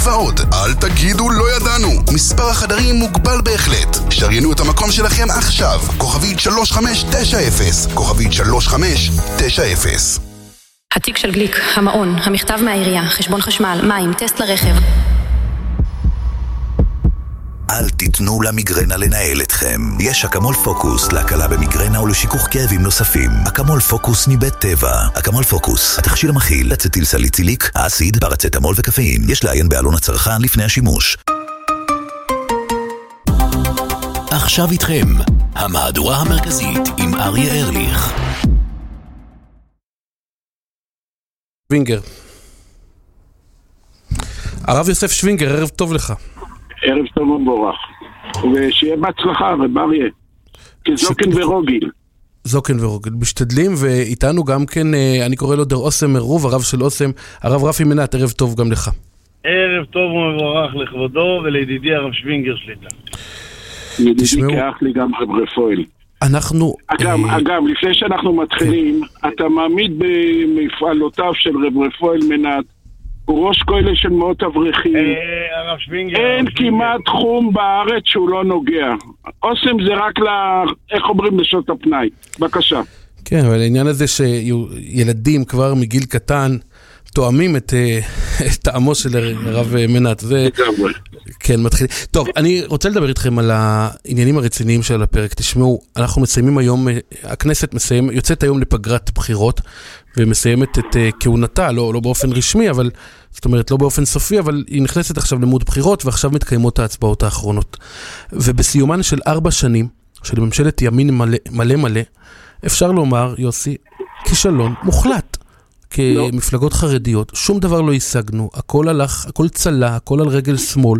ועוד. אל תגידו לא ידענו. מספר החדרים מוגבל בהחלט. שריינו את המקום שלכם עכשיו. כוכבית 3590. כוכבית 3590. התיק של גליק, המעון, המכתב מהעירייה, חשבון חשמל, מים, טסט לרכב. אל תיתנו למיגרנה לנהל אתכם. יש אקמול פוקוס להקלה במיגרנה ולשיכוך כאבים נוספים. אקמול פוקוס מבית טבע. אקמול פוקוס, התכשיר המכיל אצטיל סליציליק, האסיד, פרצטמול וקפאין. יש לעיין בעלון הצרכן לפני השימוש. עכשיו איתכם, המהדורה המרכזית עם אריה ארליך. שווינגר. הרב יוסף שווינגר, ערב טוב לך. ערב טוב ומבורך. ושיהיה בהצלחה, רב אריה. כזוקן ורוגיל. זוקן ורוגיל. משתדלים, ואיתנו גם כן, אני קורא לו דר אוסם מרוב, הרב של אוסם, הרב רפי מנת, ערב טוב גם לך. ערב טוב ומבורך לכבודו ולידידי הרב שווינגר שליטה. ידידי כאח לי גם רב רפואל. אנחנו... אגב, לפני שאנחנו מתחילים, אתה מעמיד במפעלותיו של רב רפואל מנת, הוא ראש כולל של מאות אברכים. הרב שווינגר... אין כמעט תחום בארץ שהוא לא נוגע. אוסם זה רק איך אומרים לשעות הפנאי. בבקשה. כן, אבל העניין הזה שילדים כבר מגיל קטן תואמים את טעמו של הרב מנת. כן, מתחיל. טוב, אני רוצה לדבר איתכם על העניינים הרציניים של הפרק. תשמעו, אנחנו מסיימים היום, הכנסת יוצאת היום לפגרת בחירות, ומסיימת את כהונתה, לא באופן רשמי, אבל, זאת אומרת, לא באופן סופי, אבל היא נכנסת עכשיו למוד בחירות, ועכשיו מתקיימות ההצבעות האחרונות. ובסיומן של 4 שנים, של ממשלת ימין מלא, אפשר לומר, יוסי, כישלון מוחלט. כמפלגות חרדיות, שום דבר לא השגנו, הכל הלך, הכל צלה, הכל על רגל שמאל.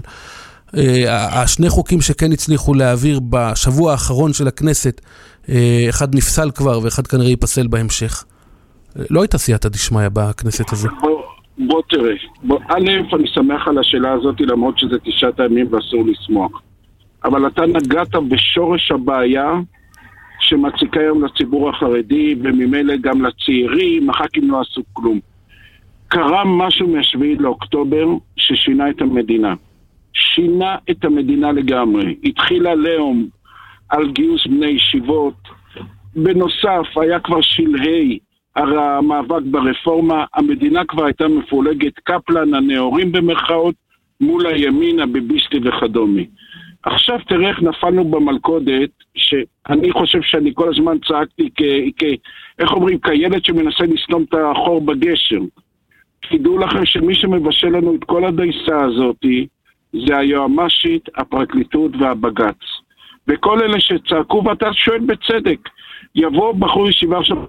השני חוקים שכן הצליחו להעביר בשבוע האחרון של הכנסת, אחד נפסל כבר ואחד כנראה ייפסל בהמשך. לא הייתה סייעתא דשמיא בכנסת הזו. בוא תראה, א', אני שמח על השאלה הזאת, למרות שזה 9 ימים ואסור לשמוח. אבל אתה נגעת בשורש הבעיה, שמציקה היום לציבור החרדי, וממילא גם לצעירים, הח"כים לא עשו כלום. קרה משהו מ7 לאוקטובר ששינה את המדינה. שינה את המדינה לגמרי. התחילה לאום על גיוס בני ישיבות. בנוסף, היה כבר שלהי המאבק ברפורמה. המדינה כבר הייתה מפולגת קפלן, הנאורים במרכאות, מול הימין, הביביסטי וכדומה. עכשיו תראה איך נפלנו במלכודת, שאני חושב שאני כל הזמן צעקתי איך אומרים, כילד שמנסה לסתום את החור בגשר. תדעו לכם שמי שמבשל לנו את כל הדייסה הזאת, זה היועמ"שית, הפרקליטות והבג"ץ. וכל אלה שצעקו, ואתה שואל בצדק, יבוא בחור ישיבה עכשיו,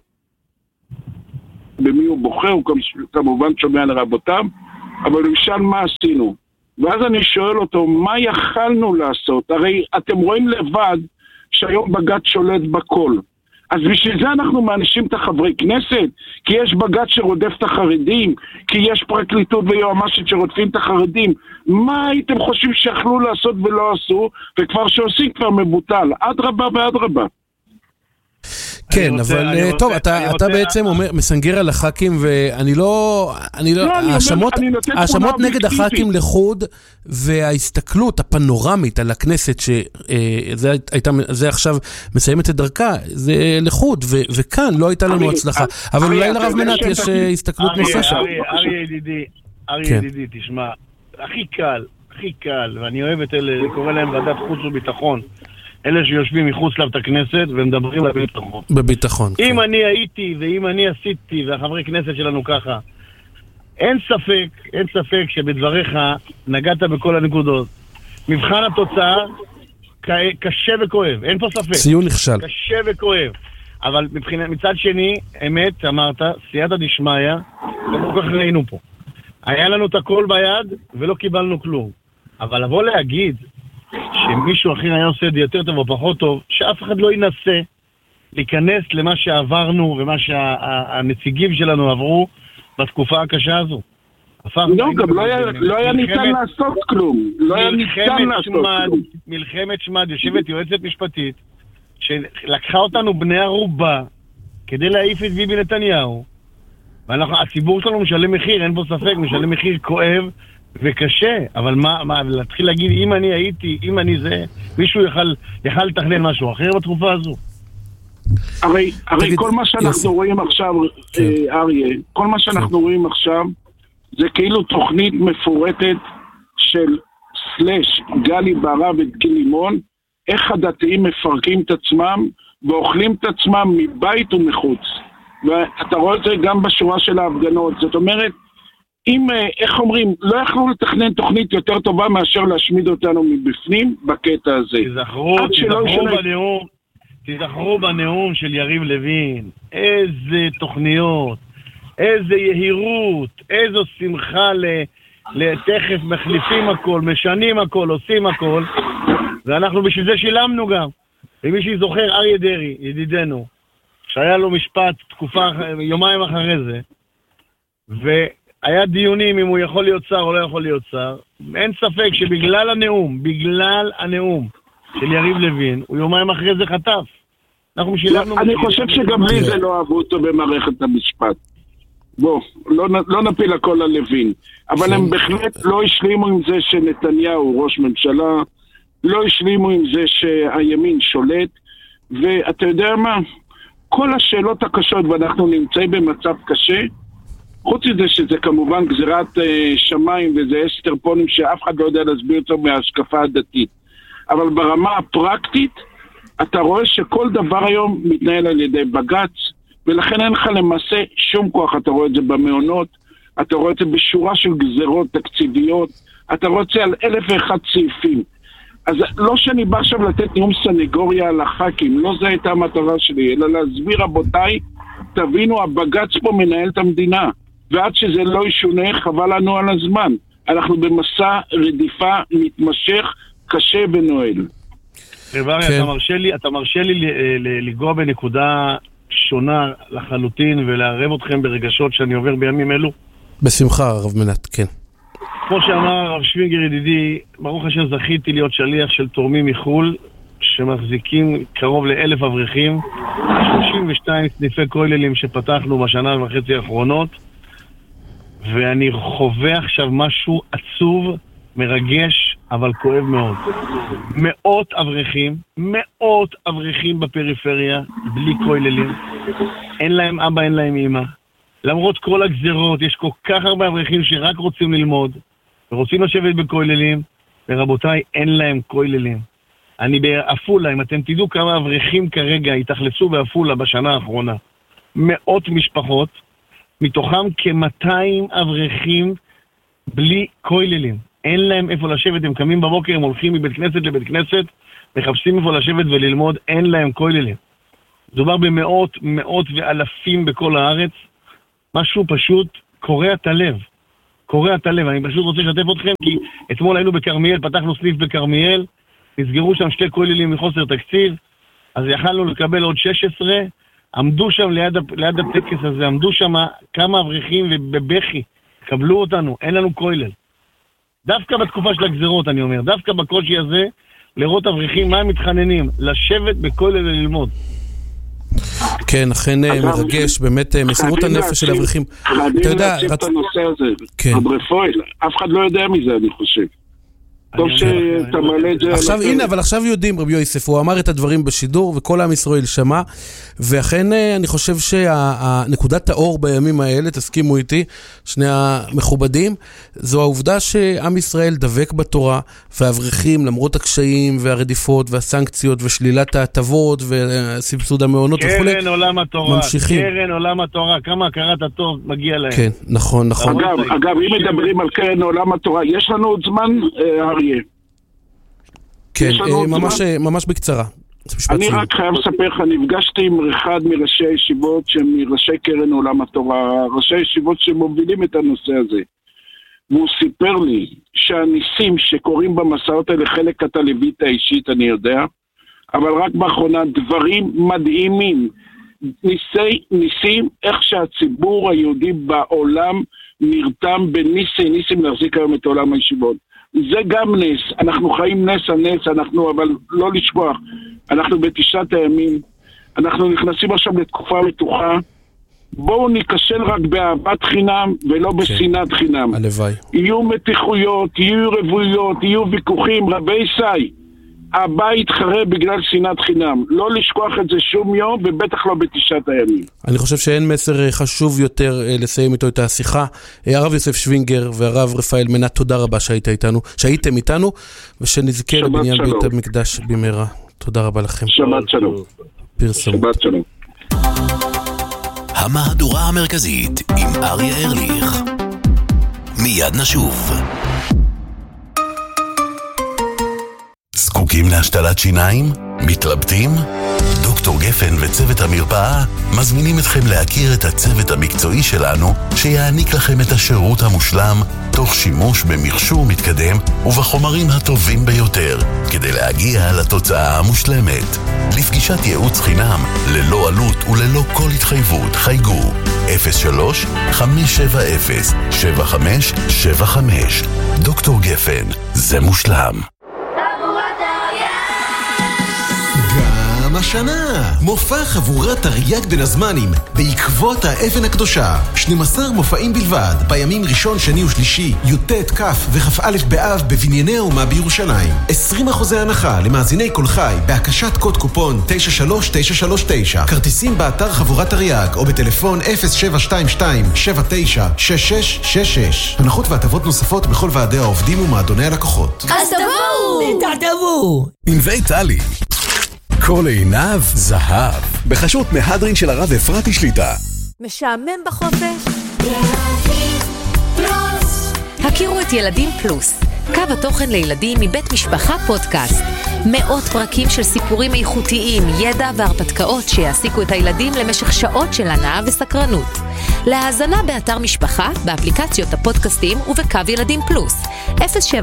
במי הוא בוחר, הוא כמובן שומע לרבותם, אבל הוא ישאל מה עשינו. ואז אני שואל אותו, מה יכלנו לעשות? הרי אתם רואים לבד שהיום בג"ץ שולט בכל. אז בשביל זה אנחנו מענישים את החברי כנסת, כי יש בג"ץ שרודף את החרדים, כי יש פרקליטות ויועמ"שית שרודפים את החרדים. מה הייתם חושבים שיכלו לעשות ולא עשו, וכבר שעושים כבר מבוטל? אדרבה ואדרבה. כן, אבל טוב, אתה בעצם מסנגר על הח"כים, ואני לא, האשמות נגד הח"כים לחוד, וההסתכלות הפנורמית על הכנסת, שזה עכשיו מסיימת את דרכה, זה לחוד, וכאן לא הייתה לנו הצלחה. אבל אולי לרב מנת יש הסתכלות נוספת. אריה ידידי, תשמע, הכי קל, ואני אוהב את אלה, קורא להם ועדת חוץ וביטחון, אלה שיושבים מחוץ לבית הכנסת ומדברים בביטחון. בביטחון. אם אני הייתי ואם אני עשיתי והחברי כנסת שלנו ככה, אין ספק שבדבריך נגעת בכל הנקודות. מבחן התוצאה קשה וכואב, אין פה ספק. ציון נכשל. קשה וכואב. אבל מצד שני, אמת, אמרת, סייעתא דשמיא, לא כל כך ראינו פה. היה לנו את הכל ביד ולא קיבלנו כלום. אבל לבוא להגיד שמישהו אחר היה עושה את זה יותר טוב או פחות טוב, שאף אחד לא ינסה להיכנס למה שעברנו ומה שהנציגים שלנו עברו בתקופה הקשה הזו. לא, גם לא היה ניתן לעשות כלום. מלחמת שמד, יושבת יועצת משפטית, שלקחה אותנו בני ערובה כדי להעיף את ביבי נתניהו, והציבור שלנו משלם מחיר, אין פה ספק, משלם מחיר כואב וקשה, אבל מה, להתחיל להגיד, אם אני הייתי, אם אני זה, מישהו יכל לתכנן משהו אחר בתקופה הזו? הרי כל מה שאנחנו רואים עכשיו, אריה, כל מה שאנחנו רואים עכשיו, זה כאילו תוכנית מפורטת של סלש גלי בהרב וגיל לימון, איך הדתיים מפרקים את עצמם ואוכלים את עצמם מבית ומחוץ. ואתה רואה את זה גם בשורה של ההפגנות. זאת אומרת, אם, איך אומרים, לא יכלו לתכנן תוכנית יותר טובה מאשר להשמיד אותנו מבפנים בקטע הזה. תזכרו בנאום של יריב לוין, איזה תוכניות, איזה יהירות, איזו שמחה לתכף מחליפים הכל, משנים הכל, עושים הכל, ואנחנו בשביל זה שילמנו גם. ומי שזוכר, אריה דרעי, ידידנו, שהיה לו משפט תקופה, יומיים אחרי זה, והיה דיונים אם הוא יכול להיות שר או לא יכול להיות שר, אין ספק שבגלל הנאום של יריב לוין, הוא יומיים אחרי זה חטף. אנחנו שילמנו... אני חושב שגם לי זה לא אהבו אותו במערכת המשפט. בוא, לא נפיל הכל על לוין. אבל הם בהחלט לא השלימו עם זה שנתניהו ראש ממשלה, לא השלימו עם זה שהימין שולט, ואתה יודע מה? כל השאלות הקשות, ואנחנו נמצאים במצב קשה, חוץ מזה שזה כמובן גזירת שמיים וזה אסטרפונים שאף אחד לא יודע להסביר אותו מההשקפה הדתית. אבל ברמה הפרקטית, אתה רואה שכל דבר היום מתנהל על ידי בג"ץ, ולכן אין לך למעשה שום כוח. אתה רואה את זה במעונות, אתה רואה את זה בשורה של גזירות תקציביות, אתה רואה את זה על 1,001 סעיפים. אז לא שאני בא עכשיו לתת נאום סנגוריה על הח"כים, לא זו הייתה המטרה שלי, אלא להסביר, רבותיי, תבינו, הבג"ץ פה מנהל את המדינה, ועד שזה לא ישונה, חבל לנו על הזמן. אנחנו במסע רדיפה מתמשך, קשה ונועל. רברי, אתה מרשה לי לגוע בנקודה שונה לחלוטין ולערב אתכם ברגשות שאני עובר בימים אלו? בשמחה, הרב מנת, כן. כמו שאמר הרב שווינגר ידידי, ברוך השם זכיתי להיות שליח של תורמים מחול שמחזיקים קרוב ל1,000 אברכים, 32 סניפי כוללים שפתחנו בשנה וחצי האחרונות, ואני חווה עכשיו משהו עצוב, מרגש, אבל כואב מאוד. מאות אברכים בפריפריה, בלי כוללים. אין להם אבא, אין להם אמא. למרות כל הגזרות, יש כל כך הרבה אברכים שרק רוצים ללמוד, ורוצים לשבת בכוללים, ורבותיי, אין להם כוללים. אני באפולה, אם אתם תדעו כמה אברכים כרגע התאכלסו באפולה בשנה האחרונה. מאות משפחות, מתוכם כ200 אברכים בלי כוללים. אין להם איפה לשבת, הם קמים בבוקר, הם הולכים מבית כנסת לבית כנסת, מחפשים איפה לשבת וללמוד, אין להם כוללים. מדובר במאות ואלפים בכל הארץ, משהו פשוט קורע את הלב. אני פשוט רוצה לשתף אתכם, כי אתמול היינו בקרמיאל, פתחנו סניף בקרמיאל, נסגרו שם 2 כוללים מחוסר תקציב, אז יכלנו לקבל עוד 16, עמדו שם ליד הטקס הזה, עמדו שם כמה אברכים ובבכי, קבלו אותנו, אין לנו כולל. דווקא בתקופה של הגזרות, אני אומר, דווקא בקושי הזה, לראות אברכים, מה הם מתחננים? לשבת בכולל וללמוד. כן, אכן מרגש, באמת מסירות הנפש של אברכים. חייבים להציב את הנושא הזה. אברפויל, אף אחד לא יודע מזה, אני חושב. טוב שאתה מעלה את זה. עכשיו, הנה, אבל עכשיו יודעים, רבי יוסף, הוא אמר את הדברים בשידור, וכל עם ישראל שמע, ואכן אני חושב שהנקודת האור בימים האלה, תסכימו איתי, שני המכובדים, זו העובדה שעם ישראל דבק בתורה, והאברכים, למרות הקשיים והרדיפות והסנקציות ושלילת ההטבות וסבסוד המעונות וכו', ממשיכים. קרן עולם התורה, כמה הכרת הטוב מגיע להם. כן, נכון. אגב, אם מדברים על קרן עולם התורה, יש לנו עוד זמן, אריה. כן, ממש בקצרה. אני רק חייב לספר לך, נפגשתי עם אחד מראשי הישיבות שמראשי קרן עולם התורה, ראשי הישיבות שמובילים את הנושא הזה. והוא סיפר לי שהניסים שקורים במסעות האלה, חלק אתה ליווית האישית, אני יודע, אבל רק באחרונה דברים מדהימים, ניסים, איך שהציבור היהודי בעולם נרתם בניסים להחזיק היום את עולם הישיבות. זה גם נס, אנחנו חיים נס על נס, אבל לא לשכוח, אנחנו בתשעת הימים, אנחנו נכנסים עכשיו לתקופה מתוחה, בואו ניקשל רק באהבת חינם ולא בשנאת חינם. הלוואי. יהיו מתיחויות, יהיו רבויות, יהיו ויכוחים, רבי סי. הבית חרה בגלל שנאת חינם. לא לשכוח את זה שום יום, ובטח לא בתשעת הימים. אני חושב שאין מסר חשוב יותר לסיים איתו את השיחה. הרב יוסף שווינגר והרב רפאל מנת, תודה רבה שהייתם איתנו, ושנזכה לבניין בית המקדש במהרה. תודה רבה לכם. שבת שלום. פרסום. שבת שלום. המהדורה המרכזית עם אריה ארליך. מיד נשוב. זקוקים להשתלת שיניים? מתלבטים? דוקטור גפן וצוות המרפאה מזמינים אתכם להכיר את הצוות המקצועי שלנו שיעניק לכם את השירות המושלם תוך שימוש במכשור מתקדם ובחומרים הטובים ביותר כדי להגיע לתוצאה המושלמת. לפגישת ייעוץ חינם ללא עלות וללא כל התחייבות חייגו 03-570-7575. דוקטור גפן, זה מושלם. גם השנה מופע חבורת תרי"ג בין הזמנים בעקבות האבן הקדושה. 12 מופעים בלבד בימים ראשון, שני ושלישי, י"ט, כ' וכ"א באב בבנייני האומה בירושלים. 20% הנחה למאזיני כל חי בהקשת קוד קופון 93939. כרטיסים באתר חבורת תרי"ג או בטלפון 0722-796666. הנחות והטבות נוספות בכל ועדי העובדים ומועדוני הלקוחות. אז תבואו! ענבי טלי, כל עיניו זהב, בחשות מהדרין של הרב אפרתי שליטה. משעמם בחופש? ילדים פלוס. הכירו את ילדים פלוס, קו התוכן לילדים מבית משפחה פודקאסט. 100 פרקים של סיפורים איכותיים, ידע והרפתקאות שיעסיקו את הילדים למשך שעות של הנאה וסקרנות. להאזנה באתר משפחה, באפליקציות הפודקאסטים ובקו ילדים פלוס. 077-2020-123.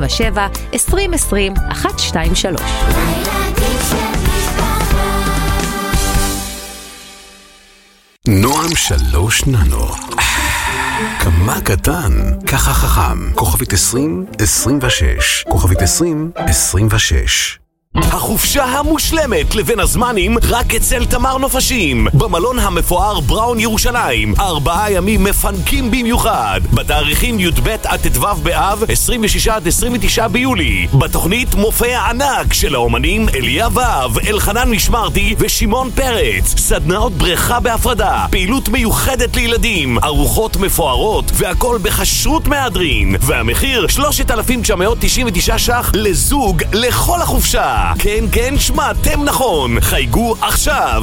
נועם 3 ננו. כמה קטן, ככה חכם. כוכבית 2026. כוכבית 2026. החופשה המושלמת לבין הזמנים רק אצל תמר נופשים במלון המפואר בראון ירושלים. 4 ימים מפנקים במיוחד בתאריכים י"ב עד ט"ו באב, 26 עד 29 ביולי. בתוכנית מופע ענק של האומנים אליה ואב, אלחנן משמרתי ושמעון פרץ. סדנאות בריכה בהפרדה, פעילות מיוחדת לילדים, ארוחות מפוארות והכל בחשרות מהדרין. והמחיר 3,999 ש"ח לזוג לכל החופשה. כן, שמעתם נכון. חייגו עכשיו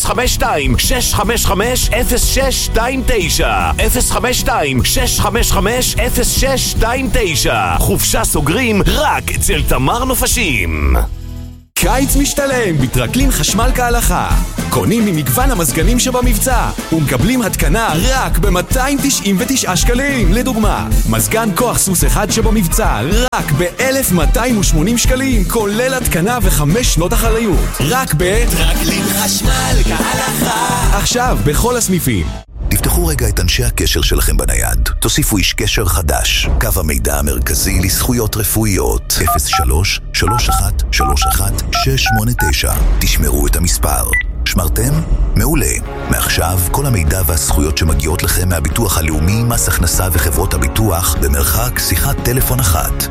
052-655-0629 052-655-0629. חופשה סוגרים רק אצל תמר נופשים. קיץ משתלם בטרקלין חשמל כהלכה. קונים ממגוון המזגנים שבמבצע ומקבלים התקנה רק ב-299 שקלים. לדוגמה, מזגן כוח סוס אחד שבמבצע רק ב-1,280 שקלים, כולל התקנה ו5 שנות אחריות. רק בטרקלין חשמל כהלכה. עכשיו בכל הסניפים. תפתחו רגע את אנשי הקשר שלכם בנייד. תוסיפו איש קשר חדש. קו המידע המרכזי לזכויות רפואיות 03-3131-689. תשמרו את המספר. שמרתם? מעולה. מעכשיו כל המידע והזכויות שמגיעות לכם מהביטוח הלאומי, מס הכנסה וחברות הביטוח במרחק שיחת טלפון אחת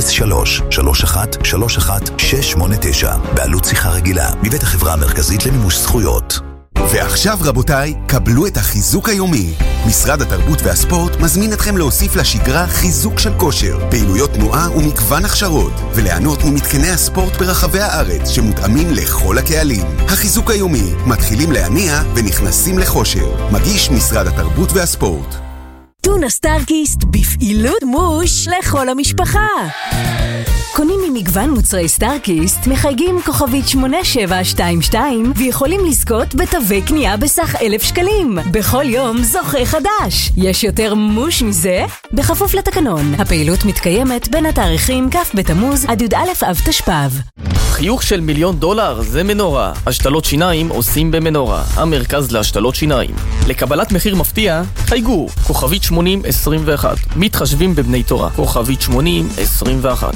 03-3131-689 בעלות שיחה רגילה מבית החברה המרכזית למימוש זכויות. ועכשיו רבותיי, קבלו את החיזוק היומי. משרד התרבות והספורט מזמין אתכם להוסיף לשגרה חיזוק של כושר, פעילויות תנועה ומגוון הכשרות, וליהנות ממתקני הספורט ברחבי הארץ שמותאמים לכל הקהלים. החיזוק היומי, מתחילים להניע ונכנסים לחושר. מגיש משרד התרבות והספורט. טונה סטארקיסט בפעילות מוש לכל המשפחה. קונים ממגוון מוצרי סטארקיסט, מחייגים כוכבית 8722 ויכולים לזכות בתווי קנייה בסך 1,000 שקלים. בכל יום זוכה חדש. יש יותר מוש מזה? בכפוף לתקנון. הפעילות מתקיימת בין התאריכים כ' בתמוז עד י"א אב תשפ"ב. חיוך של $1,000,000 זה מנורה. השתלות שיניים עושים במנורה, המרכז להשתלות שיניים. לקבלת מחיר מפתיע, חייגו כוכבית 8021. מתחשבים בבני תורה. כוכבית 8021.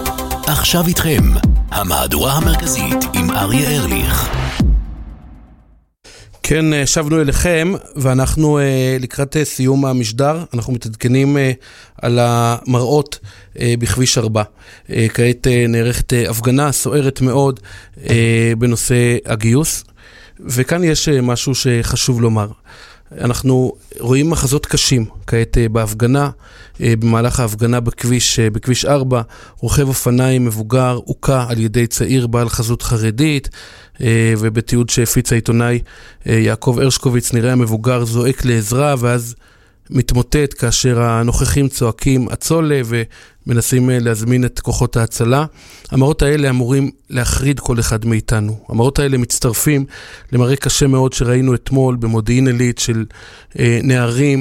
עכשיו איתכם, המהדורה המרכזית עם אריה ארליך. כן, שבנו אליכם, ואנחנו לקראת סיום המשדר, אנחנו מתעדכנים על המראות בכביש 4. כעת נערכת הפגנה סוערת מאוד בנושא הגיוס, וכאן יש משהו שחשוב לומר. אנחנו רואים מחזות קשים כעת בהפגנה, במהלך ההפגנה בכביש 4, רוכב אופניים מבוגר הוקע על ידי צעיר בעל חזות חרדית, ובתיעוד שהפיץ העיתונאי יעקב הרשקוביץ נראה המבוגר זועק לעזרה ואז מתמוטט כאשר הנוכחים צועקים הצולה ומנסים להזמין את כוחות ההצלה. המראות האלה אמורים להחריד כל אחד מאיתנו. המראות האלה מצטרפים למראה קשה מאוד שראינו אתמול במודיעין עילית של נערים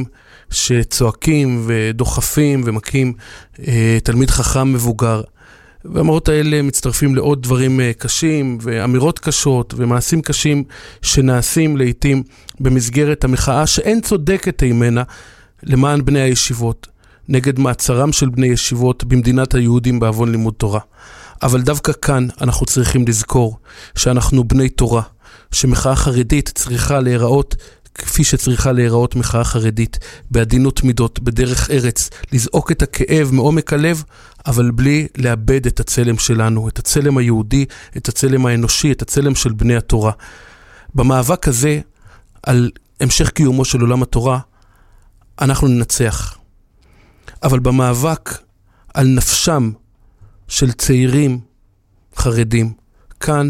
שצועקים ודוחפים ומכים תלמיד חכם מבוגר. והמראות האלה מצטרפים לעוד דברים קשים ואמירות קשות ומעשים קשים שנעשים לעתים במסגרת המחאה שאין צודקת ממנה למען בני הישיבות, נגד מעצרם של בני ישיבות במדינת היהודים בעוון לימוד תורה. אבל דווקא כאן אנחנו צריכים לזכור שאנחנו בני תורה, שמחאה חרדית צריכה להיראות כפי שצריכה להיראות מחאה חרדית, בעדינות מידות, בדרך ארץ, לזעוק את הכאב מעומק הלב, אבל בלי לאבד את הצלם שלנו, את הצלם היהודי, את הצלם האנושי, את הצלם של בני התורה. במאבק הזה, על המשך קיומו של עולם התורה, אנחנו ננצח. אבל במאבק על נפשם של צעירים חרדים, כאן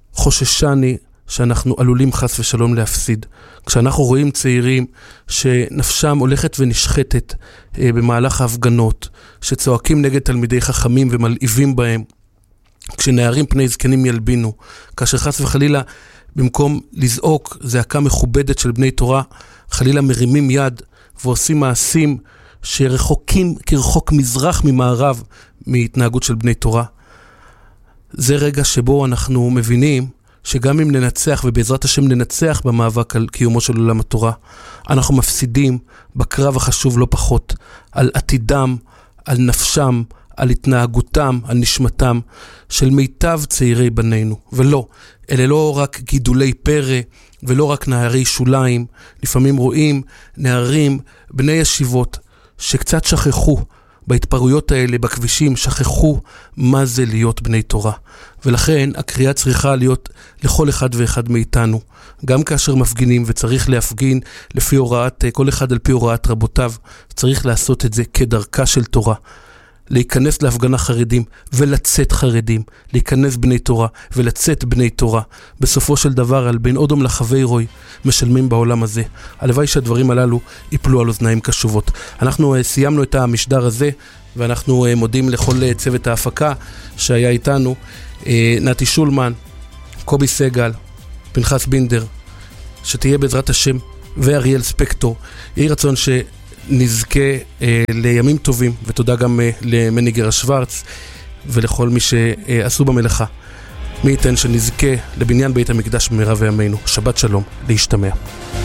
חוששני שאנחנו עלולים חס ושלום להפסיד. כשאנחנו רואים צעירים שנפשם הולכת ונשחטת במהלך ההפגנות, שצועקים נגד תלמידי חכמים ומלעיבים בהם, כשנערים פני זקנים ילבינו, כאשר חס וחלילה במקום לזעוק זעקה מכובדת של בני תורה, חלילה מרימים יד ועושים מעשים שרחוקים כרחוק מזרח ממערב מהתנהגות של בני תורה. זה רגע שבו אנחנו מבינים שגם אם ננצח, ובעזרת השם ננצח במאבק על קיומו של עולם התורה, אנחנו מפסידים בקרב החשוב לא פחות, על עתידם, על נפשם, על התנהגותם, על נשמתם, של מיטב צעירי בנינו. ולא, אלה לא רק גידולי פרא, ולא רק נערי שוליים, לפעמים רואים נערים, בני ישיבות, שקצת שכחו, בהתפרעויות האלה, בכבישים, שכחו מה זה להיות בני תורה. ולכן הקריאה צריכה להיות לכל אחד ואחד מאיתנו, גם כאשר מפגינים, וצריך להפגין לפי הוראת, כל אחד על פי הוראת רבותיו, צריך לעשות את זה כדרכה של תורה. להיכנס להפגנה חרדים ולצאת חרדים, להיכנס בני תורה ולצאת בני תורה. בסופו של דבר על בין אודום לחווי רוי משלמים בעולם הזה. הלוואי שהדברים הללו ייפלו על אוזניים קשובות. אנחנו סיימנו את המשדר הזה, ואנחנו מודים לכל צוות ההפקה שהיה איתנו, נתי שולמן, קובי סגל, פנחס בינדר, שתהיה בעזרת השם, ואריאל ספקטור. יהי רצון נזכה לימים טובים, ותודה גם למניגר השוורץ ולכל מי שעשו במלאכה. מי ייתן שנזכה לבניין בית המקדש במהרה בימינו. שבת שלום, להשתמע.